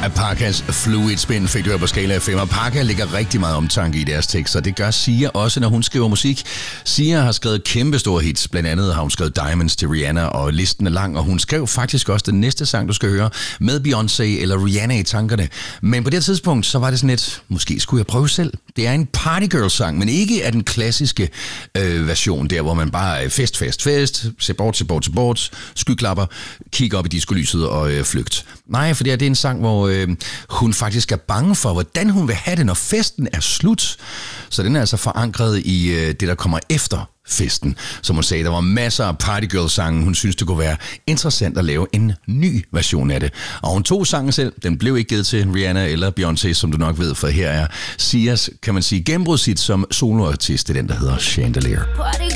Parkas Fluid Spin fik du her på skala af 5, og Parka lægger rigtig meget omtanke i deres tekster. Det gør Sia også, når hun skriver musik. Sia har skrevet kæmpe store hits. Blandt andet har hun skrevet Diamonds til Rihanna, og listen er lang, og hun skrev faktisk også den næste sang, du skal høre, med Beyoncé eller Rihanna i tankerne. Men på det tidspunkt, så var det sådan et, måske skulle jeg prøve selv. Det er en partygirl-sang, men ikke af den klassiske version, der hvor man bare fest, se bort, skyklapper, kigge op i diskolyset og flygt. Nej, for det er en sang, hvor hun faktisk er bange for, hvordan hun vil have det, når festen er slut. Så den er altså forankret i det, der kommer efter festen. Som hun sagde, der var masser af partygirl-sange. Hun synes, det kunne være interessant at lave en ny version af det. Og hun tog sangen selv. Den blev ikke givet til Rihanna eller Beyoncé, som du nok ved, for her er Sias, kan man sige, gennembrudshit som soloartist. Det er den, der hedder Chandelier.